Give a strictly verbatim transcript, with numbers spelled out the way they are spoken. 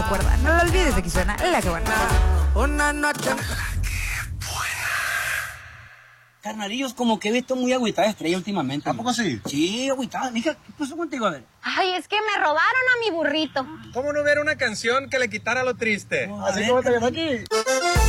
recuerda, no lo olvides, aquí suena La Que Buena. Una noche... Carnalillos, como que he visto muy agüitada Estrella últimamente. ¿A poco sí? Sí, agüitada. Mija, ¿qué pasó contigo? A ver. Ay, es que me robaron a mi burrito. ¿Cómo no hubiera una canción que le quitara lo triste? Oh, Así ver, como te llamo aquí.